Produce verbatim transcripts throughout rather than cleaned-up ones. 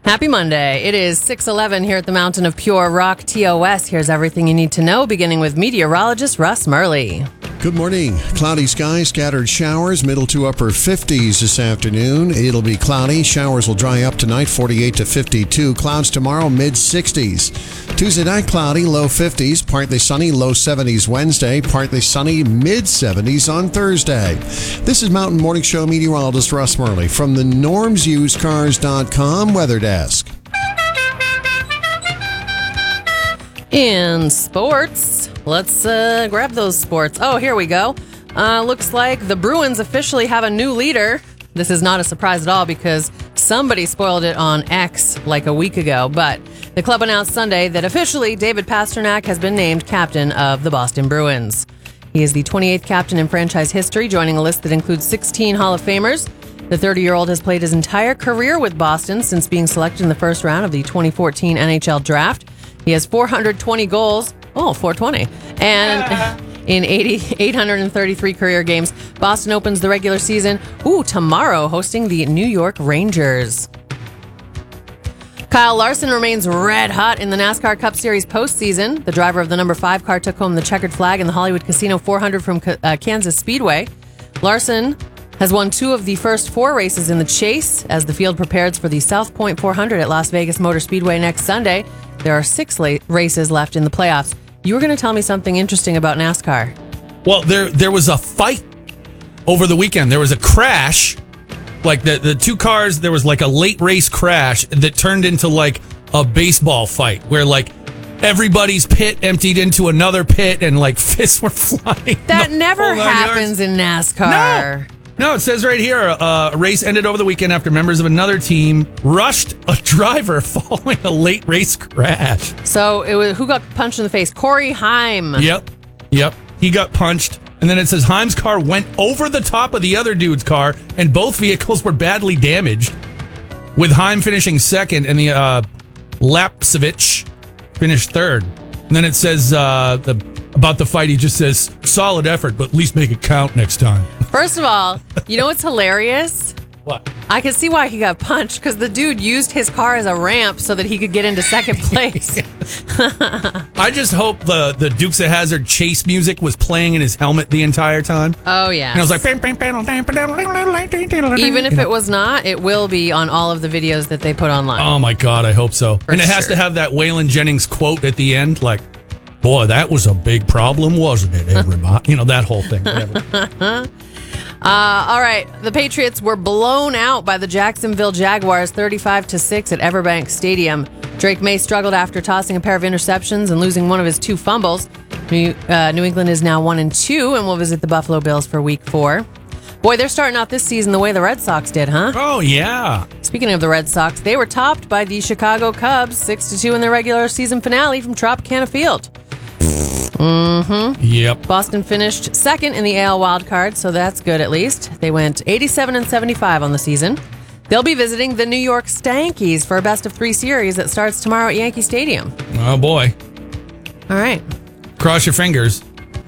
Happy Monday. It is six eleven here at the Mountain of Pure Rock, T O S. Here's everything you need to know, beginning with meteorologist Russ Murley. Good morning. Cloudy skies, scattered showers, middle to upper fifties this afternoon. It'll be cloudy. Showers will dry up tonight, forty-eight to fifty-two. Clouds tomorrow, mid sixties. Tuesday night, cloudy, low fifties. Partly sunny, low seventies Wednesday. Partly sunny, mid seventies on Thursday. This is Mountain Morning Show meteorologist Russ Murley from the norms used cars dot com weather desk. In sports, let's uh, grab those sports. Oh, here we go. Uh, looks like the Bruins officially have a new leader. This is not a surprise at all because somebody spoiled it on X like a week ago. But the club announced Sunday that officially David Pastrnak has been named captain of the Boston Bruins. He is the twenty-eighth captain in franchise history, joining a list that includes sixteen Hall of Famers. The thirty-year-old has played his entire career with Boston since being selected in the first round of the twenty fourteen N H L draft. He has four hundred twenty goals. Oh, four twenty. And in eight hundred thirty-three career games, Boston opens the regular season, ooh, tomorrow, hosting the New York Rangers. Kyle Larson remains red hot in the NASCAR Cup Series postseason. The driver of the number five car took home the checkered flag in the Hollywood Casino four hundred from uh, Kansas Speedway. Larson has won two of the first four races in the chase as the field prepares for the South Point four hundred at Las Vegas Motor Speedway next Sunday. There are six la- races left in the playoffs. You were going to tell me something interesting about NASCAR. Well, there there was a fight over the weekend. There was a crash. Like the, the two cars, there was like a late race crash that turned into like a baseball fight where like everybody's pit emptied into another pit and like fists were flying. That never happens in NASCAR. No. No, it says right here, uh, a race ended over the weekend after members of another team rushed a driver following a late race crash. So it was who got punched in the face? Corey Heim. Yep, yep. He got punched. And then it says Heim's car went over the top of the other dude's car, and both vehicles were badly damaged, with Heim finishing second and the uh, Lapsevich finished third. And then it says uh, the about the fight, he just says, solid effort, but at least make it count next time. First of all, you know what's hilarious? What? I can see why he got punched, because the dude used his car as a ramp so that he could get into second place. I just hope the, the Dukes of Hazzard chase music was playing in his helmet the entire time. Oh, yeah. And I was like... Even if it was not, it will be on all of the videos that they put online. Oh, my God, I hope so. For and it has sure. to have that Waylon Jennings quote at the end, like, boy, that was a big problem, wasn't it, everybody? You know, that whole thing. uh, all right. The Patriots were blown out by the Jacksonville Jaguars thirty-five to six at Everbank Stadium. Drake May struggled after tossing a pair of interceptions and losing one of his two fumbles. New, uh, New England is now one and two and will visit the Buffalo Bills for week four. Boy, they're starting out this season the way the Red Sox did, huh? Oh, yeah. Speaking of the Red Sox, they were topped by the Chicago Cubs six to two in their regular season finale from Tropicana Field. Mm-hmm. Yep. Boston finished second in the A L wildcard, so that's good at least. They went eighty-seven and seventy-five on the season. They'll be visiting the New York Stankies for a best of three series that starts tomorrow at Yankee Stadium. Oh, boy. All right. Cross your fingers.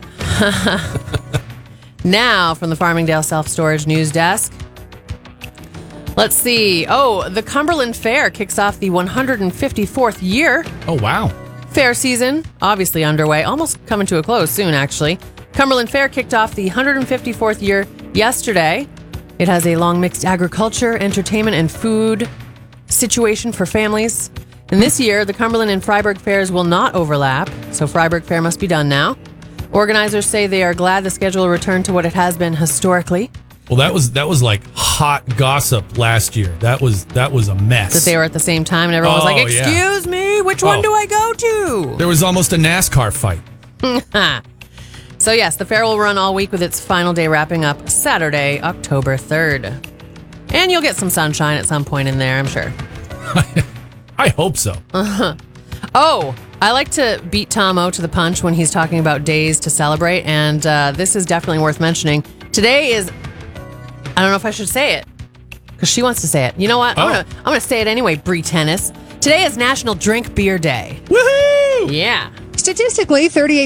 Now, from the Farmingdale Self-Storage News Desk. Let's see. Oh, the Cumberland Fair kicks off the one hundred fifty-fourth year. Oh, wow. Fair season, obviously underway, almost coming to a close soon, actually. Cumberland Fair kicked off the one hundred fifty-fourth year yesterday. It has a long mixed agriculture, entertainment, and food situation for families. And this year, the Cumberland and Freiburg fairs will not overlap, so Freiburg Fair must be done now. Organizers say they are glad the schedule will return to what it has been historically. Well, that was that was like hot gossip last year. That was that was a mess. That they were at the same time, and everyone Oh, was like, excuse yeah. me, which Oh. one do I go to? There was almost a NASCAR fight. So yes, the fair will run all week with its final day wrapping up Saturday, October third. And you'll get some sunshine at some point in there, I'm sure. I hope so. Uh-huh. Oh, I like to beat Tom O to the punch when he's talking about days to celebrate, and uh, this is definitely worth mentioning. Today is, I don't know if I should say it, because she wants to say it. You know what? Oh. I'm gonna I'm gonna say it anyway, Bree Tennis. Today is National Drink Beer Day. Woohoo! Yeah. Statistically, thirty-eight